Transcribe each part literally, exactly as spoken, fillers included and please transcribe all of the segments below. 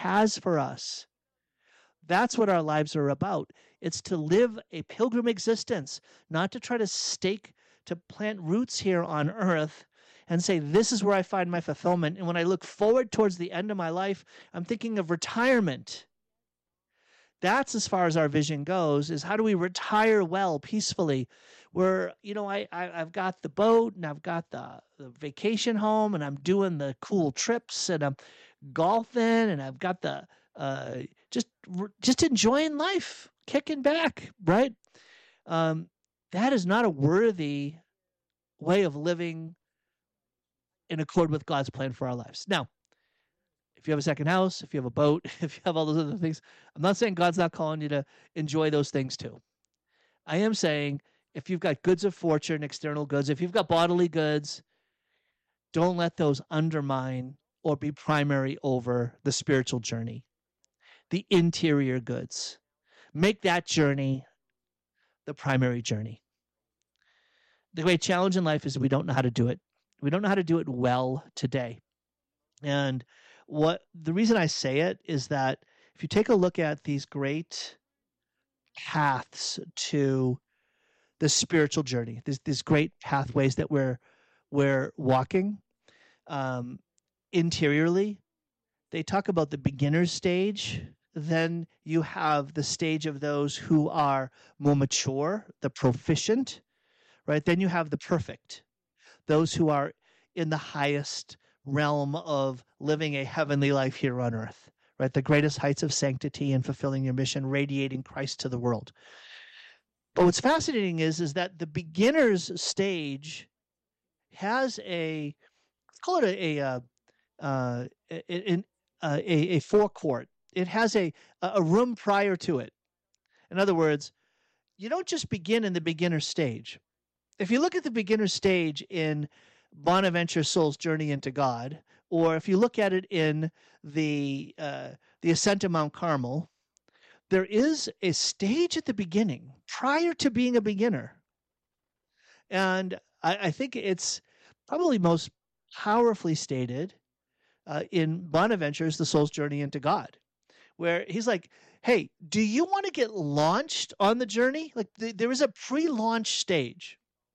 has for us. That's what our lives are about. It's to live a pilgrim existence, not to try to stake, to plant roots here on earth and say, this is where I find my fulfillment. And when I look forward towards the end of my life, I'm thinking of retirement. That's as far as our vision goes, is how do we retire well, peacefully, where, you know, I, I, I've got the boat and I've got the, the vacation home and I'm doing the cool trips and I'm golfing and I've got the, uh, just, just enjoying life, kicking back, right? Um, that is not a worthy way of living in accord with God's plan for our lives. Now, if you have a second house, if you have a boat, if you have all those other things, I'm not saying God's not calling you to enjoy those things too. I am saying if you've got goods of fortune, external goods, if you've got bodily goods, don't let those undermine or be primary over the spiritual journey, the interior goods. Make that journey the primary journey. The great challenge in life is we don't know how to do it. We don't know how to do it well today. And what the reason I say it is that if you take a look at these great paths to the spiritual journey, these, these great pathways that we're we're walking um, interiorly, they talk about the beginner's stage. Then you have the stage of those who are more mature, the proficient, right? Then you have the perfect, those who are in the highest realm of living a heavenly life here on earth, right? The greatest heights of sanctity and fulfilling your mission, radiating Christ to the world. But what's fascinating is, is that the beginner's stage has a, let's call it a, a, uh, uh, a, a, a forecourt. It has a, a room prior to it. In other words, you don't just begin in the beginner stage. If you look at the beginner stage in Bonaventure Soul's Journey into God, or if you look at it in the uh, the Ascent of Mount Carmel, there is a stage at the beginning prior to being a beginner. And I, I think it's probably most powerfully stated uh, in Bonaventure's The Soul's Journey into God, where he's like, hey, do you want to get launched on the journey? Like th- there is a pre-launch stage.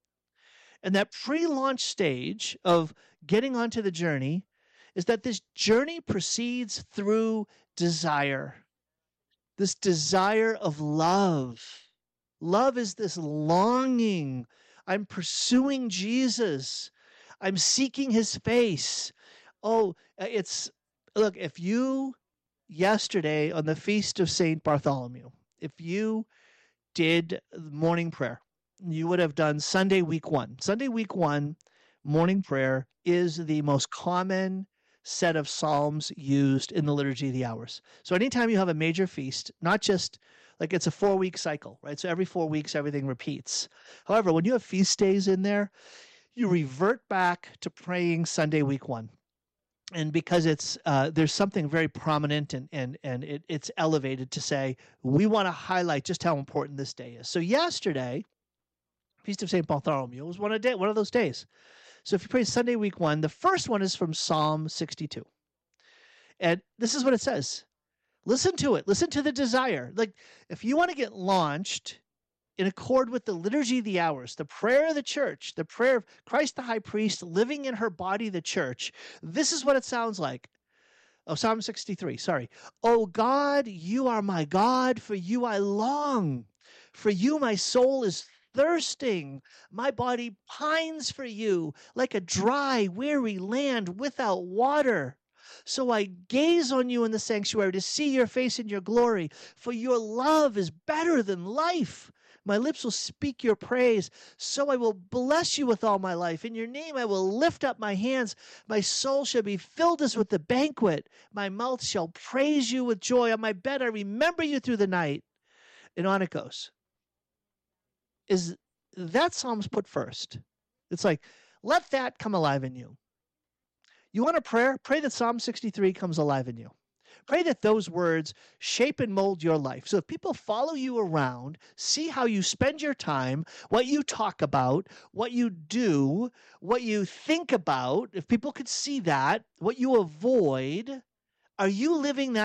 And that pre-launch stage of getting onto the journey is that this journey proceeds through desire, this desire of love. Love is this longing. I'm pursuing Jesus. I'm seeking his face. Oh, it's, look, if you, yesterday on the Feast of Saint Bartholomew, if you did morning prayer, you would have done Sunday week one. Sunday week one, morning prayer is the most common set of psalms used in the Liturgy of the Hours. So anytime you have a major feast, not just like it's a four-week cycle, right? So every four weeks, everything repeats. However, when you have feast days in there, you revert back to praying Sunday week one. And because it's uh, there's something very prominent and and and it, it's elevated to say, we want to highlight just how important this day is. So yesterday, Feast of Saint Bartholomew was one of day, one of those days. So if you pray Sunday week one, the first one is from Psalm sixty-two. And this is what it says. Listen to it. Listen to the desire. Like if you want to get launched in accord with the Liturgy of the Hours, the prayer of the church, the prayer of Christ the high priest living in her body, the church, this is what it sounds like. Oh, Psalm sixty-three, sorry. Oh God, you are my God, for you I long. For you my soul is thirsting. My body pines for you like a dry, weary land without water. So I gaze on you in the sanctuary to see your face in your glory, for your love is better than life. My lips will speak your praise, so I will bless you with all my life. In your name I will lift up my hands. My soul shall be filled as with the banquet. My mouth shall praise you with joy. On my bed I remember you through the night. And on it goes. Is that psalm's put first? It's like, let that come alive in you. You want a prayer? Pray that Psalm sixty-three comes alive in you. Pray that those words shape and mold your life. So if people follow you around, see how you spend your time, what you talk about, what you do, what you think about, if people could see that, what you avoid, are you living that